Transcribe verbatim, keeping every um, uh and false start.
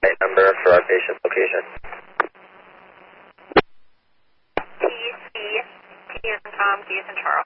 flight number for our patient's location. T C, T as in Tom, D as in Charles.